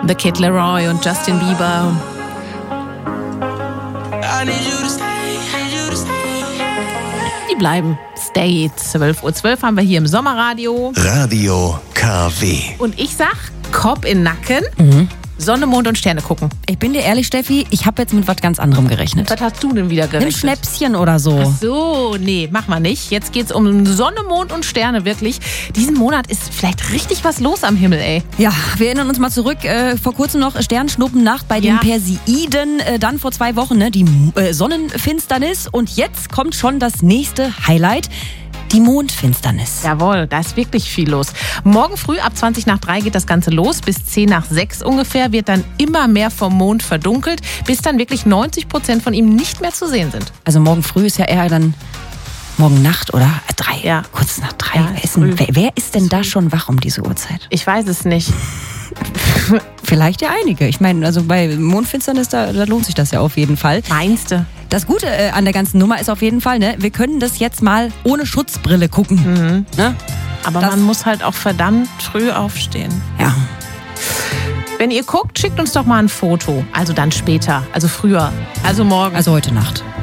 The Kid Laroi und Justin Bieber. Die bleiben. Stay. 12:12 Uhr haben wir hier im Sommerradio. Radio KW. Und ich sag, Kopf in Nacken. Sonne, Mond und Sterne gucken. Ich bin dir ehrlich, Steffi, ich habe jetzt mit was ganz anderem gerechnet. Was hast du denn wieder gerechnet? Nimm Schnäpschen oder so. Ach so, nee, mach mal nicht. Jetzt geht's um Sonne, Mond und Sterne, wirklich. Diesen Monat ist vielleicht richtig was los am Himmel, ey. Ja, wir erinnern uns mal zurück. Vor kurzem noch Sternschnuppennacht bei den Perseiden. Dann vor 2 Wochen die Sonnenfinsternis. Und jetzt kommt schon das nächste Highlight. Die Mondfinsternis. Jawohl, da ist wirklich viel los. Morgen früh ab 3:20 geht das Ganze los. Bis 5:10 ungefähr wird dann immer mehr vom Mond verdunkelt, bis dann wirklich 90% von ihm nicht mehr zu sehen sind. Also morgen früh ist ja eher dann morgen Nacht, oder? 3. Ja. Kurz nach 3. Ja, wer ist denn da schon wach um diese Uhrzeit? Ich weiß es nicht. Vielleicht ja einige. Ich meine, also bei Mondfinsternis, da lohnt sich das ja auf jeden Fall. Meinst du? Das Gute an der ganzen Nummer ist auf jeden Fall, wir können das jetzt mal ohne Schutzbrille gucken. Ne? Aber man muss halt auch verdammt früh aufstehen. Ja. Wenn ihr guckt, schickt uns doch mal ein Foto. Also dann später, also früher, also morgen. Also heute Nacht.